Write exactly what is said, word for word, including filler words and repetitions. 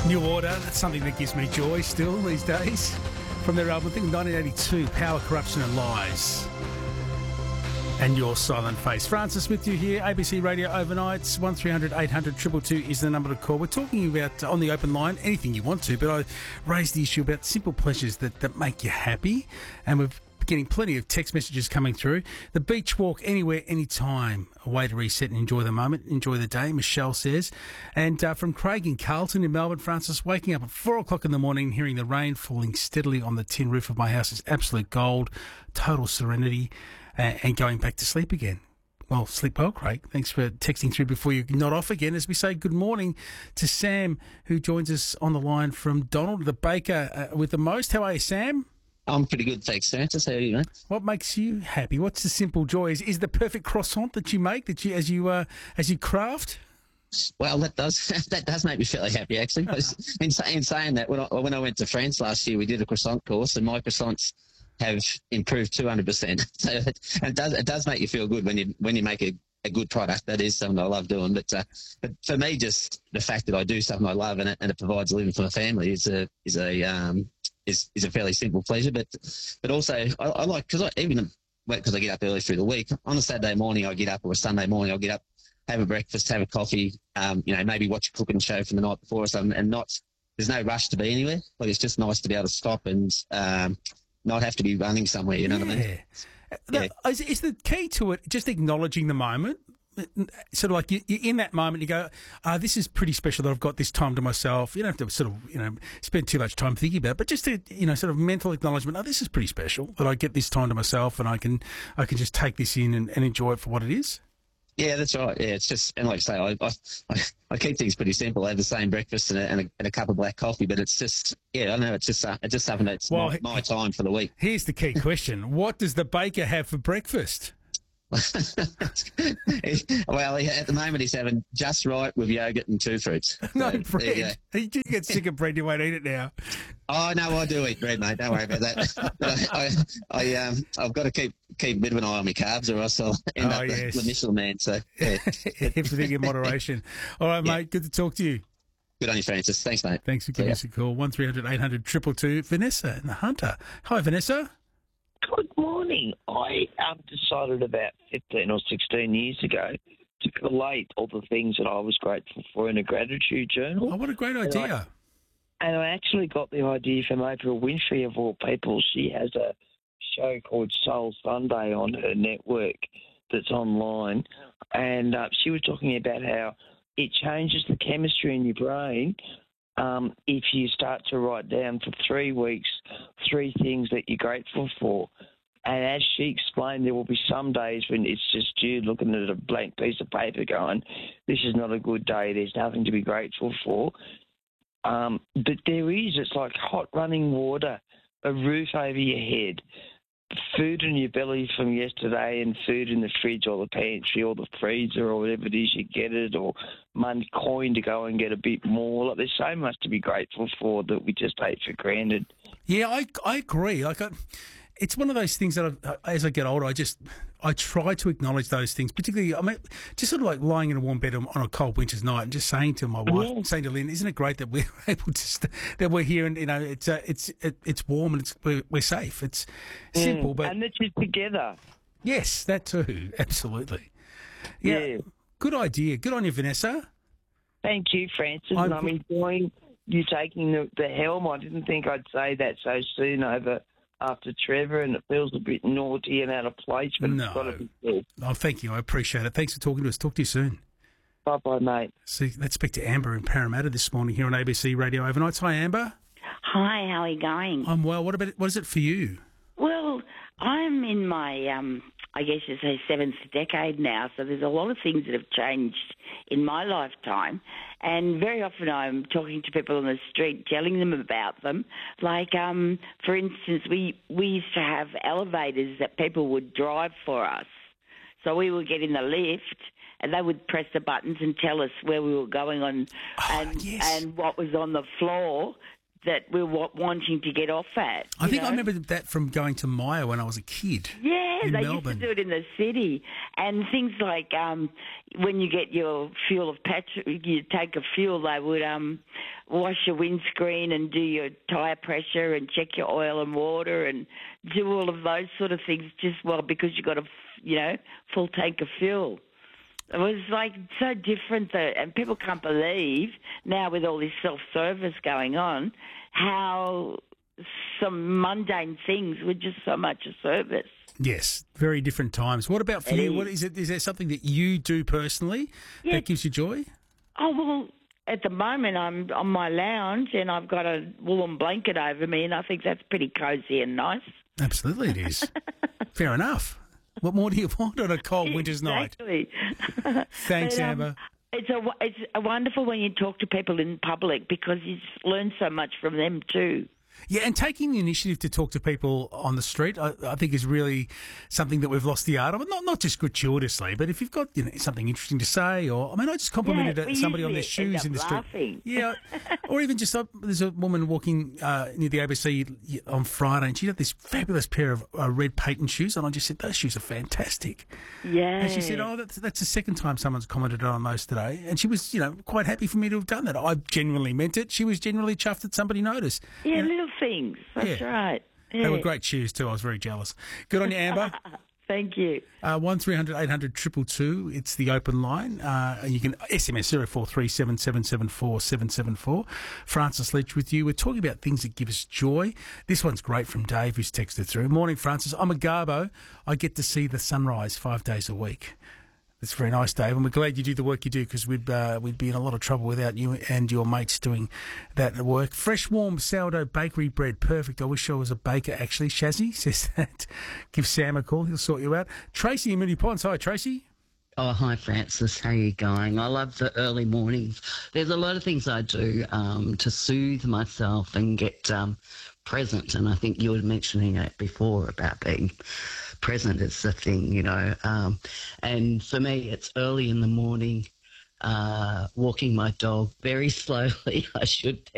New Order, that's something that gives me joy still these days. From their album, I think nineteen eighty-two, Power, Corruption and Lies. And Your Silent Face. Francis with you here, A B C Radio Overnights, one three hundred eight hundred two two two is the number to call. We're talking about, uh, on the open line, anything you want to, but I raised the issue about simple pleasures that, that make you happy, and we've getting plenty of text messages coming through. The beach walk, anywhere, anytime. A way to reset and enjoy the moment, enjoy the day, Michelle says. And uh, from Craig in Carlton in Melbourne, Francis, waking up at four o'clock in the morning, hearing the rain falling steadily on the tin roof of my house is absolute gold, total serenity, uh, and going back to sleep again. Well, sleep well, Craig. Thanks for texting through before you nod off again as we say good morning to Sam, who joins us on the line from Donald, the baker uh, with the most. How are you, Sam? I'm pretty good, thanks, Francis. How are you, mate? What makes you happy? What's the simple joy? Is, is the perfect croissant that you make that you as you uh, as you craft? Well, that does that does make me fairly happy, actually. in, in saying that, when I, when I went to France last year, we did a croissant course, and my croissants have improved two hundred percent. So it, it does it does make you feel good when you when you make a, a good product. That is something I love doing. But uh, but for me, just the fact that I do something I love and it, and it provides a living for my family is a is a um, is is a fairly simple pleasure, but but also I, I like because I even because I get up early through the week. On a Saturday morning, I get up, or a Sunday morning, I'll get up, have a breakfast, have a coffee, um, you know, maybe watch a cooking show from the night before or something, and not there's no rush to be anywhere. Like it's just nice to be able to stop and um, not have to be running somewhere. You know yeah. what I mean? Yeah. Is, is the key to it just acknowledging the moment? Sort of like you, you're in that moment, you go, uh, this is pretty special that I've got this time to myself. You don't have to sort of, you know, spend too much time thinking about it, but just to, you know, sort of mental acknowledgement, oh, this is pretty special that I get this time to myself and I can I can just take this in and, and enjoy it for what it is. Yeah, that's right. Yeah, it's just, and like I say, I, I, I keep things pretty simple. I have the same breakfast and a, and a, and a cup of black coffee, but it's just, yeah, I don't know, it's just, uh, it's just something that's well, my, my time for the week. Here's the key question. What does the baker have for breakfast? Well, at the moment he's having just right with yogurt and two fruits. No so, bread. You do get sick of bread, you won't eat it now. Oh no, I do eat bread, mate. Don't worry about that. But I, I, I, um, I've got to keep keep a bit of an eye on my carbs, or else I'll end oh, up yes. the Michelin man. So yeah. Everything in moderation. All right, yeah. Mate. Good to talk to you. Good on you, Francis. Thanks, mate. Thanks for giving us a call. One three hundred eight hundred two two two. Vanessa in the Hunter. Hi, Vanessa. Good morning. I um, decided about fifteen or sixteen years ago to collate all the things that I was grateful for in a gratitude journal. Oh, what a great idea. And I, and I actually got the idea from Oprah Winfrey, of all people. She has a show called Soul Sunday on her network that's online. And uh, she was talking about how it changes the chemistry in your brain Um, if you start to write down for three weeks three things that you're grateful for. And as she explained, there will be some days when it's just you looking at a blank piece of paper going, this is not a good day, there's nothing to be grateful for. Um, but there is, it's like hot running water, a roof over your head, food in your belly from yesterday and food in the fridge or the pantry or the freezer or whatever it is you get it, or money coin to go and get a bit more. Like, there's so much to be grateful for that we just take for granted. Yeah, I I agree. Like, I, it's one of those things that I've, as I get older, I just I try to acknowledge those things. Particularly, I mean, just sort of like lying in a warm bed on a cold winter's night and just saying to my wife, yeah. saying to Lynn, "Isn't it great that we're able to st- that we're here and you know it's uh, it's it, it's warm and it's we're, we're safe." It's simple, mm, but and that you're together. Yes, that too, absolutely. Yeah, yeah, good idea. Good on you, Vanessa. Thank you, Francis. I'm, and I'm enjoying you taking the, the helm. I didn't think I'd say that so soon over after Trevor, and it feels a bit naughty and out of place, but no. it's got to be good. Oh, thank you. I appreciate it. Thanks for talking to us. Talk to you soon. Bye-bye, mate. See, let's speak to Amber in Parramatta this morning here on A B C Radio Overnights. Hi, Amber. Hi, how are you going? I'm well. What about what is it for you? Well, I'm in my, um, I guess you say, seventh decade now, so there's a lot of things that have changed in my lifetime. And very often I'm talking to people on the street, telling them about them. Like, um, for instance, we, we used to have elevators that people would drive for us. So we would get in the lift and they would press the buttons and tell us where we were going on oh, and, yes. and what was on the floor that we're wa- wanting to get off at. I think know? I remember that from going to Maya when I was a kid. Yeah, in they Melbourne. used to do it in the city. And things like um, when you get your fuel of petrol, you take a fuel, they would um, wash your windscreen and do your tyre pressure and check your oil and water and do all of those sort of things just, well, because you got a, you know, full tank of fuel. It was like so different, that, and people can't believe now with all this self-service going on how some mundane things were just so much a service. Yes, very different times. What about for It you? is. What is it? Is there something that you do personally Yeah. that gives you joy? Oh, well, at the moment I'm on my lounge and I've got a woolen blanket over me and I think that's pretty cosy and nice. Absolutely, it is. Fair enough. What more do you want on a cold winter's night? Exactly. Thanks, But, um, Amber. It's a, it's a wonderful when you talk to people in public because you learn so much from them too. Yeah, and taking the initiative to talk to people on the street, I, I think, is really something that we've lost the art of. Not not just gratuitously, but if you've got you know something interesting to say, or I mean, I just complimented Yeah, uh we somebody on usually their end shoes up in the street. laughing. Yeah, or even just uh, there's a woman walking uh, near the A B C on Friday, and she had this fabulous pair of uh, red patent shoes, and I just said those shoes are fantastic. Yeah. And she said, "Oh, that's that's the second time someone's commented on those today," and she was you know quite happy for me to have done that. I genuinely meant it. She was genuinely chuffed that somebody noticed. Yeah, And little things. That's Yeah. right. They Yeah. were great shoes too. I was very jealous. Good on you, Amber. Thank you. Uh, one three hundred eight hundred two two two. It's the open line. Uh, and you can S M S zero four three seven seven seven four seven seven four. Francis Leach with you. We're talking about things that give us joy. This one's great from Dave, who's texted through. Morning, Francis. I'm a Garbo. I get to see the sunrise five days a week. That's very nice, Dave, and we're glad you do the work you do because we'd uh, we'd be in a lot of trouble without you and your mates doing that work. Fresh, warm sourdough bakery bread, perfect. I wish I was a baker, actually. Shazzy says that. Give Sam a call; he'll sort you out. Tracy in Mooney Ponds. Hi, Tracy. Oh, hi, Francis. How you going? I love the early mornings. There's a lot of things I do um, to soothe myself and get um, present, and I think you were mentioning it before about being present is the thing, you know. Um, and for me, it's early in the morning, uh, walking my dog very slowly, I should